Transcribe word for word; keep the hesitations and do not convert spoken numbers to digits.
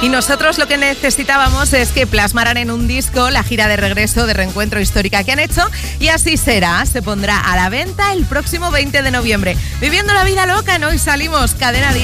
Y nosotros lo que necesitábamos es que plasmaran en un disco la gira de regreso de Reencuentro Histórica que han hecho, y así será. Se pondrá a la venta el próximo veinte de noviembre. Viviendo la vida loca, ¿no? Y salimos Cadena diez.